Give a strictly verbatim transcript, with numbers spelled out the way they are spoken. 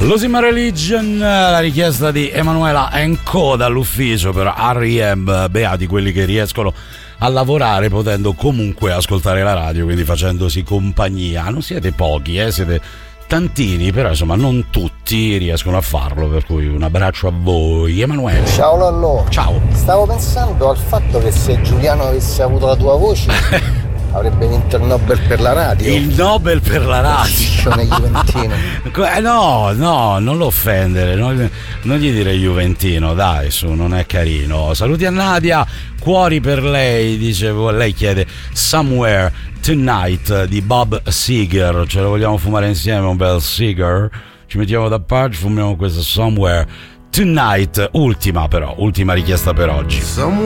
Losing My Religion, la richiesta di Emanuela Co dall'ufficio per R E M, beati quelli che riescono a lavorare potendo comunque ascoltare la radio, quindi facendosi compagnia. Non siete pochi, eh, siete tantini, però insomma non tutti riescono a farlo, per cui un abbraccio a voi. Emanuele. Ciao Lollo. Ciao. Stavo pensando al fatto che se Giuliano avesse avuto la tua voce avrebbe vinto il Nobel per la radio. Il Nobel per la radio. Juventino. Eh, no, no, non lo offendere, non, non gli dire Juventino, dai, su, non è carino. Saluti a Nadia, cuori per lei, dice, lei chiede Somewhere Tonight di Bob Seger. Ce lo vogliamo fumare insieme un bel Seger? Ci mettiamo da parte, fumiamo questo Somewhere Tonight, ultima però, ultima richiesta per oggi.